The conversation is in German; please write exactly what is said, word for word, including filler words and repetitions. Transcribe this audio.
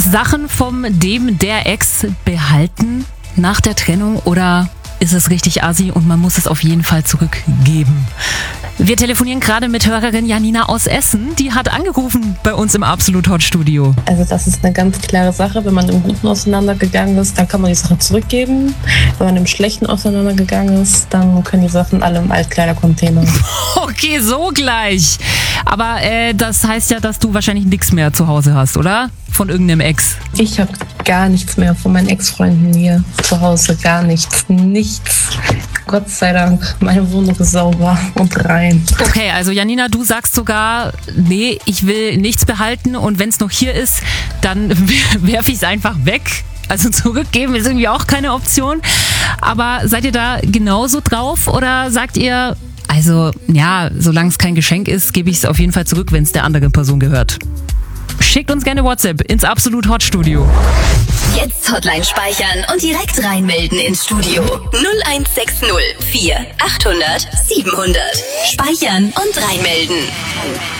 Sachen vom dem der Ex behalten nach der Trennung oder ist es richtig assi und man muss es auf jeden Fall zurückgeben? Wir telefonieren gerade mit Hörerin Janina aus Essen. Die hat angerufen bei uns im Absolut Hot Studio. Also das ist eine ganz klare Sache. Wenn man im Guten auseinandergegangen ist, dann kann man die Sachen zurückgeben. Wenn man im Schlechten auseinandergegangen ist, dann können die Sachen alle im Altkleidercontainer. Okay, so gleich. Aber äh, das heißt ja, dass du wahrscheinlich nichts mehr zu Hause hast, oder? Von irgendeinem Ex. Ich habe gar nichts mehr von meinen Ex-Freunden hier zu Hause. Gar nichts. Nichts. Gott sei Dank. Meine Wohnung ist sauber und rein. Okay, also Janina, du sagst sogar, nee, ich will nichts behalten und wenn es noch hier ist, dann werfe ich es einfach weg. Also zurückgeben ist irgendwie auch keine Option. Aber seid ihr da genauso drauf oder sagt ihr, also ja, solange es kein Geschenk ist, gebe ich es auf jeden Fall zurück, wenn es der anderen Person gehört? Schickt uns gerne WhatsApp ins Absolut Hot Studio. Jetzt Hotline speichern und direkt reinmelden ins Studio. null eins sechs null vier achthundert siebenhundert. Speichern und reinmelden.